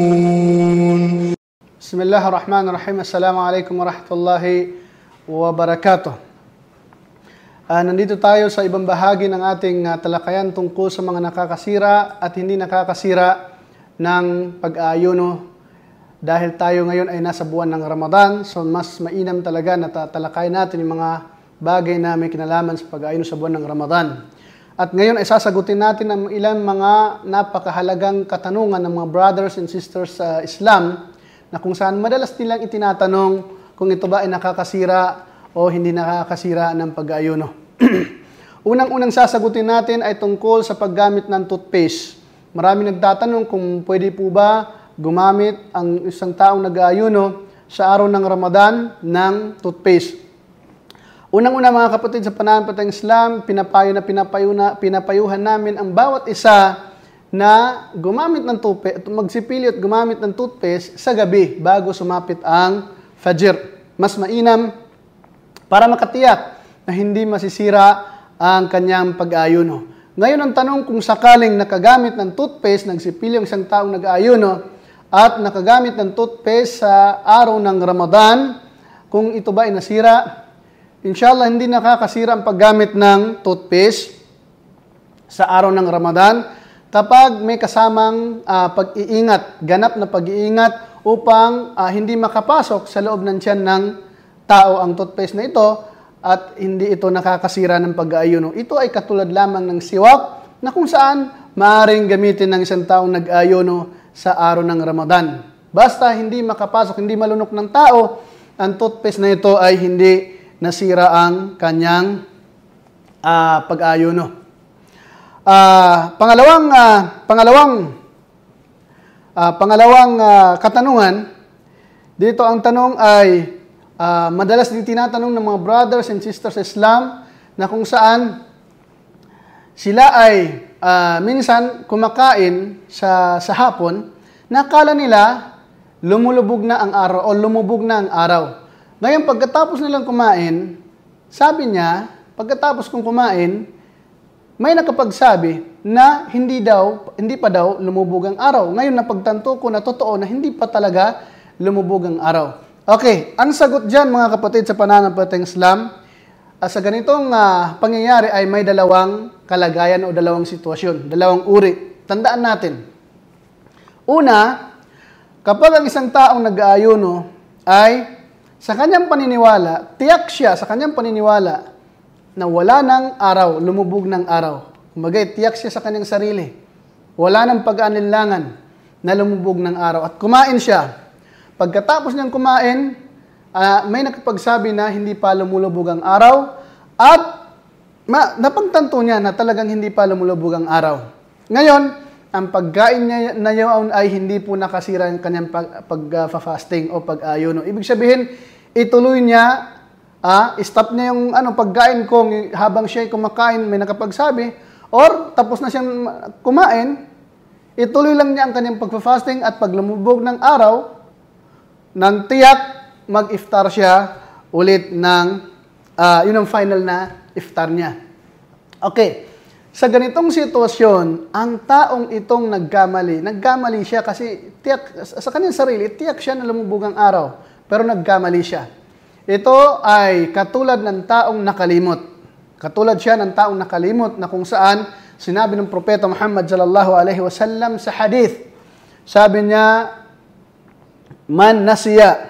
Bismillahirrahmanirrahim. Assalamualaikum warahmatullahi wabarakatuh. Nandito tayo sa ibang bahagi ng ating talakayan tungkol sa mga nakakasira at hindi nakakasira ng pag-aayuno. Dahil tayo ngayon ay nasa buwan ng Ramadan, so mas mainam talaga na tatalakayin natin yung mga bagay na may kinalaman sa pag-aayuno sa buwan ng Ramadan. At ngayon ay sasagutin natin ang ilang mga napakahalagang katanungan ng mga brothers and sisters sa Islam na kung saan madalas nilang itinatanong kung ito ba ay nakakasira o hindi nakakasira ng pag-aayuno. Unang-unang sasagutin natin ay tungkol sa paggamit ng toothpaste. Marami nagtatanong kung pwede po ba gumamit ang isang taong nag-aayuno sa araw ng Ramadan ng toothpaste. Unang-una mga kapatid sa pananampalatayang Islam, pinapayuhan namin ang bawat isa na gumamit ng toothpaste, magsipili at gumamit ng toothpaste sa gabi bago sumapit ang Fajr. Mas mainam para makatiyak na hindi masisira ang kanyang pag-aayuno. Ngayon ang tanong kung sakaling nakagamit ng toothpaste, nagsipili ang isang taong nag-aayuno at nakagamit ng toothpaste sa araw ng Ramadan, kung ito ba ay nasira, inshallah, hindi nakakasira ang paggamit ng toothpaste sa araw ng Ramadan kapag may kasamang pag-iingat, ganap na pag-iingat upang hindi makapasok sa loob ng tiyan ng tao ang toothpaste na ito at hindi ito nakakasira ng pag-aayuno. Ito ay katulad lamang ng siwak na kung saan maaaring gamitin ng isang taong nag-aayuno sa araw ng Ramadan. Basta hindi makapasok, hindi malunok ng tao, ang toothpaste na ito ay hindi nasira ang kanyang pag-aayuno. Pangalawang katanungan, dito ang tanong ay madalas din tinatanong ng mga brothers and sisters sa Islam na kung saan sila ay minsan kumakain sa hapon, nakala nila lumulubog na ang araw o lumubog na ang araw. Ngayon, pagkatapos nilang kumain, sabi niya, pagkatapos kong kumain, may nakapagsabi na hindi pa daw lumubog ang araw. Ngayon, napagtanto ko na totoo na hindi pa talaga lumubog ang araw. Okay, ang sagot dyan, mga kapatid sa pananampalatayang Islam, sa ganitong pangyayari ay may dalawang kalagayan o dalawang sitwasyon, dalawang uri. Tandaan natin. Una, kapag ang isang taong nag-aayuno ay sa kanyang paniniwala, tiyak siya sa kanyang paniniwala na wala ng araw, lumubog ng araw. Kumbaga, tiyak siya sa kanyang sarili. Wala ng pag-aalinlangan na lumubog ng araw. At kumain siya. Pagkatapos niyang kumain, may nakapagsabi na hindi pa lumulubog ang araw at napagtanto niya na talagang hindi pa lumulubog ang araw. Ngayon, ang pagkain niya na yun ay hindi po nakasira ang kanyang pag-fasting o pag-ayuno. Ibig sabihin, ituloy niya, stop niya yung pagkain ko habang siya ay kumakain, may nakapagsabi, or tapos na siyang kumain, ituloy lang niya ang kanyang pag-fasting at pag lumubog ng araw, nang tiyak, mag-iftar siya ulit ng, yun ang final na iftar niya. Okay. Sa ganitong sitwasyon, ang taong itong nagkamali siya kasi tiyak, sa kanyang sarili, tiyak siya na lumubog ang araw, pero nagkamali siya. Ito ay katulad ng taong nakalimot. Katulad siya ng taong nakalimot na kung saan sinabi ng Propeta Muhammad sallallahu alaihi wasallam sa hadith. Sabi niya, man nasiya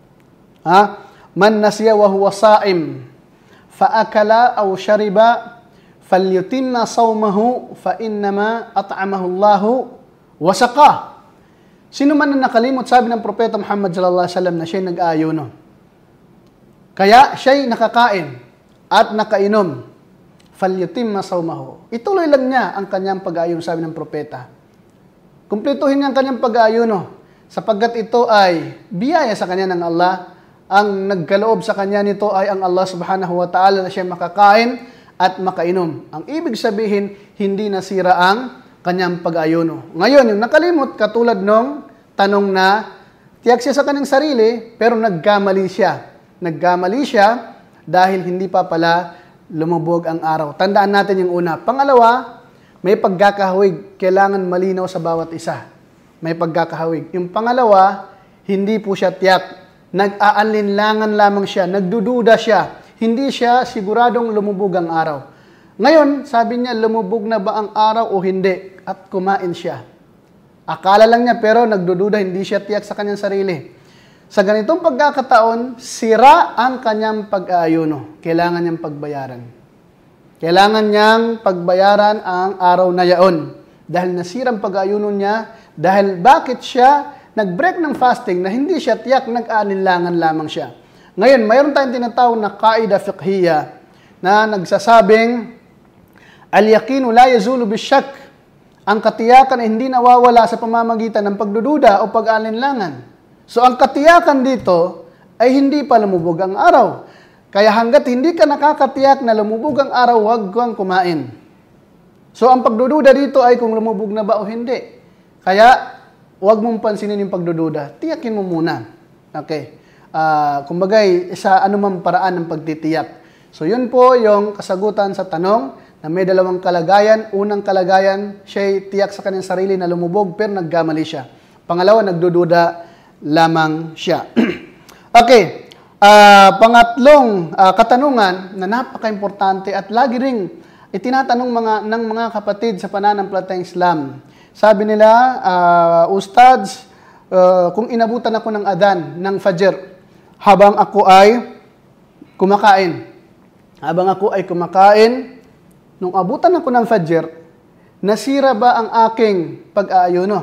wa huwa sa'im, fa'akala aw shariba, falyutimma sawmahu fa innama at'amahu Allahu wa saqah. Sino man na nakalimot, sabi ng Propeta Muhammad sallallahu alaihi wasallam, na siya'y nag-aayuno. Kaya siya'y nakakain at nakainom. Falyutimma sawmahu. Ituloy lang niya ang kanyang pag-aayuno, sabi ng Propeta. Kumpletuhin niya ang kanyang pag-aayuno sapagkat ito ay biyaya sa kanya ng Allah. Ang nagkaloob sa kanya nito ay ang Allah subhanahu wa ta'ala na siya makakain at makainom. Ang ibig sabihin, hindi nasira ang kanyang pag-ayuno. Ngayon, yung nakalimot, katulad nung tanong na tiyak siya sa kanyang sarili, pero nagkamali siya. Nagkamali siya dahil hindi pa pala lumubog ang araw. Tandaan natin yung una. Pangalawa, may pagkakahawig. Kailangan malinaw sa bawat isa. may pagkakahawig. Yung pangalawa, hindi po siya tiyak. Nag-aalinlangan lamang siya, nagdududa siya. Hindi siya siguradong lumubog ang araw. Ngayon, sabi niya, lumubog na ba ang araw o hindi? At kumain siya. Akala lang niya pero nagdududa, hindi siya tiyak sa kanyang sarili. Sa ganitong pagkakataon, sira ang kanyang pag-aayuno. Kailangan niyang pagbayaran. Kailangan niyang pagbayaran ang araw na yaon. Dahil nasirang pag-aayuno niya, dahil bakit siya nag-break ng fasting na hindi siya tiyak, nag-aalinlangan lamang siya. Ngayon, mayroon tayong tinatawag na kaida fiqhiyya na nagsasabing, al-yaqinu la yazulu bisyak. Ang katiyakan ay hindi nawawala sa pamamagitan ng pagdududa o pag-aalinlangan. So, ang katiyakan dito ay hindi pa lumubog ang araw. Kaya hanggat hindi ka nakakatiyak na lumubog ang araw, huwag kang kumain. So, ang pagdududa dito ay kung lumubog na ba o hindi. Kaya, huwag mong pansinin yung pagdududa. Tiyakin mo muna. Okay. Kumbagay, sa anumang paraan ng pagtitiyak. So, yun po yung kasagutan sa tanong na may dalawang kalagayan. Unang kalagayan, siya'y tiyak sa kanyang sarili na lumubog pero nagkamali siya. Pangalawa, nagdududa lamang siya. Okay. Pangatlong katanungan na napaka-importante at lagi ring itinatanong ng mga kapatid sa pananampalatayang Islam. Sabi nila, Ustads, kung inabutan ako ng adhan ng Fajr habang ako ay kumakain. Nung abutan ako ng Fajr, nasira ba ang aking pag-aayuno?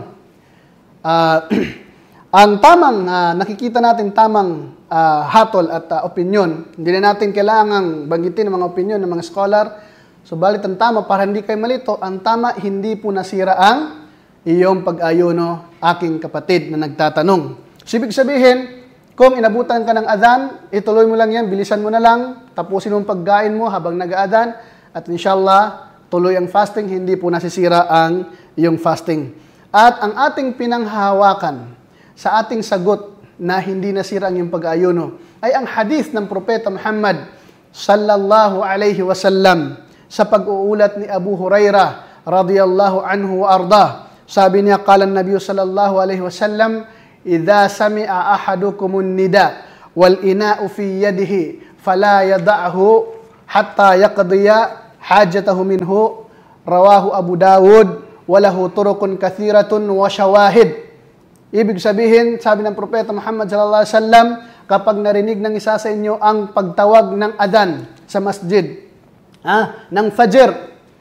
Ang tamang, nakikita natin tamang hatol at opinion. Hindi na natin kailangang banggitin ang mga opinion ng mga scholar. So, balit ang tama, para hindi kayo malito, ang tama, hindi po nasira ang iyong pag-ayuno, aking kapatid na nagtatanong. So, ibig sabihin, kung inabutan ka ng adhan, ituloy mo lang yan, bilisan mo na lang, tapusin mo ang pagkain mo habang nag-aadhan, at inshallah, tuloy ang fasting, hindi po nasisira ang iyong fasting. At ang ating pinanghahawakan sa ating sagot na hindi nasira ang iyong pag-ayuno ay ang hadith ng Propeta Muhammad sallallahu alaihi wasallam sa pag-uulat ni Abu Hurairah radiyallahu anhu wa arda. Sabi niya, qala an-nabiy sallallahu alaihi wasallam, idza sami'a ahadukumun nida wal ina'u fi yadihi fala yad'ahu hatta yaqdiya hajatahu minhu, rawahu Abu Dawud wa lahu turuqun kathiratun wa shawahid. Ibig sabihin, sabi ng Propeta Muhammad sallallahu alaihi wasallam, kapag narinig ng isa sa inyo ang pagtawag ng adhan sa masjid, ng Fajr,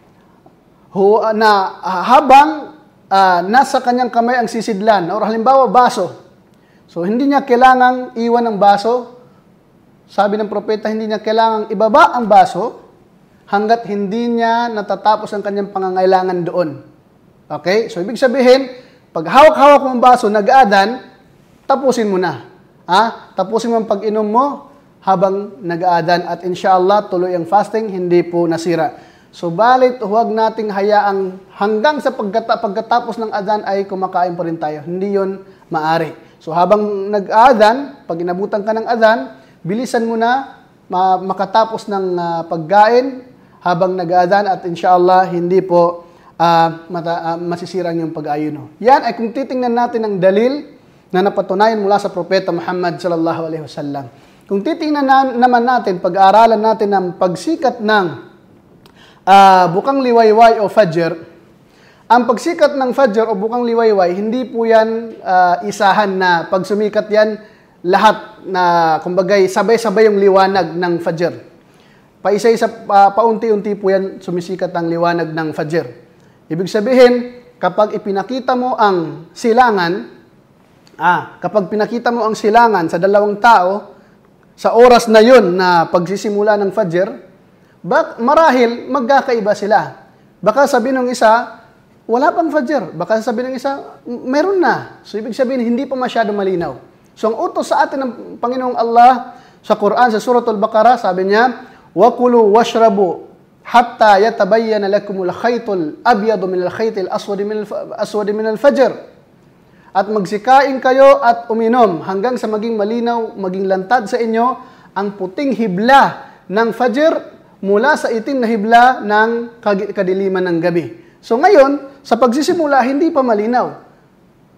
na habang nasa kanyang kamay ang sisidlan, or halimbawa baso. So, hindi niya kailangang iwan ang baso. Sabi ng propeta, hindi niya kailangang ibaba ang baso hanggat hindi niya natatapos ang kanyang pangangailangan doon. Okay? So, ibig sabihin, pag hawak-hawak mo ang baso, nag-aadan, tapusin mo na. Tapusin mo ang pag-inom mo habang nag-aadan at inshallah tuloy ang fasting, hindi po nasira. So, balit huwag nating hayaang hanggang sa pagkatapos ng adhan ay kumakain pa rin tayo. Hindi yon maari. So, habang nag-aadan, pag inabutan ka ng adhan, bilisan mo na makatapos ng pagkain habang nag-aadan at inshallah hindi po masisira yung pag-ayuno. Yan ay kung titingnan natin ang dalil na napatunayan mula sa Propeta Muhammad sallallahu alaihi wasallam. Kung titingnan naman natin, pag-aaralan natin ang pagsikat ng bukang liwayway o Fajr, ang pagsikat ng Fajr o bukang liwayway, hindi po yan isahan na pag sumikat yan, lahat na, kumbagay, sabay-sabay yung liwanag ng Fajr. Paisa-isa, paunti-unti po yan sumisikat ang liwanag ng Fajr. Ibig sabihin, kapag ipinakita mo ang silangan, kapag pinakita mo ang silangan sa dalawang tao, sa oras na yun na pagsisimula ng Fajr, marahil magkakaiba sila. Baka sabihin ng isa, wala pang Fajr. Baka sabihin ng isa, meron na. So, ibig sabihin, hindi pa masyado malinaw. So, ang utos sa atin ng Panginoong Allah sa Quran, sa Suratul Baqarah, sabi niya, وَكُلُوا وَاشْرَبُوا حَتَّى يَتَبَيَّنَ لَكُمُ الْخَيْطُ الْأَبْيَضُ مِنَ الْخَيْطِ الْأَسْوَدِ مِنَ الْفَجْرِ. At magsikain kayo at uminom hanggang sa maging malinaw, maging lantad sa inyo ang puting hibla ng Fajr mula sa itim na hibla ng kadiliman ng gabi. So ngayon, sa pagsisimula, hindi pa malinaw.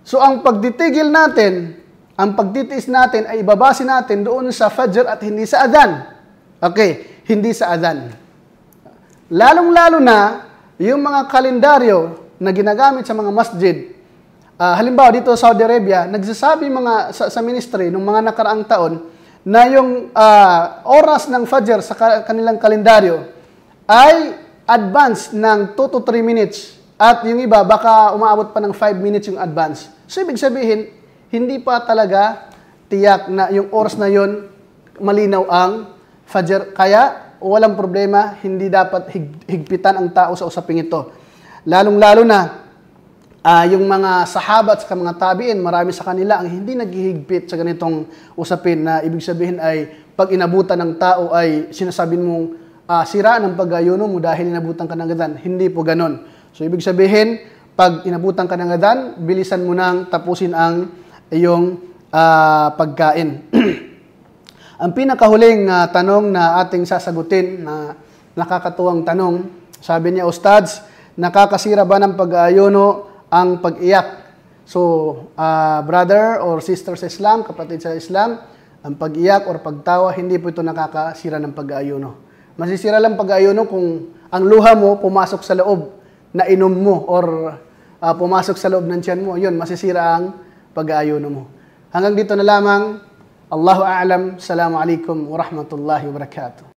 So ang pagtitigil natin, ang pagtitiis natin ay ibabase natin doon sa fajr at hindi sa adhan. Okay, hindi sa adhan. Lalong-lalo na yung mga kalendaryo na ginagamit sa mga masjid. Halimbawa dito sa Saudi Arabia, nagsasabi sa ministry nung mga nakaraang taon na yung oras ng fajr sa kanilang kalendaryo ay advance ng 2 to 3 minutes at yung iba baka umaabot pa ng 5 minutes yung advance. So ibig sabihin, hindi pa talaga tiyak na yung oras na yon malinaw ang fajr. Kaya walang problema, hindi dapat higpitan ang tao sa usaping ito. Lalong-lalo na yung mga sahabat at mga tabiin, marami sa kanila ang hindi naghihigpit sa ganitong usapin na ibig sabihin ay pag inabutan ng tao ay sinasabing mong sira ng pag-ayuno mo dahil inabutan ka ng adhan. Hindi po ganon. So ibig sabihin, pag inabutan ka ng adhan, bilisan mo nang tapusin ang iyong pagkain. Ang pinakahuling tanong na ating sasagutin na nakakatuwang tanong, sabi niya, Ustads, nakakasira ba ng pag-ayuno ang pag-iyak? So, brother or sister sa Islam, kapatid sa Islam, ang pag-iyak or pagtawa, hindi po ito nakakasira ng pag-ayuno. Masisira lang pag-ayuno kung ang luha mo pumasok sa loob na inom mo or pumasok sa loob ng tiyan mo, yun, masisira ang pag-ayuno mo. Hanggang dito na lamang. Allahu a'lam. Assalamu alaikum wa rahmatullahi wa barakatuh.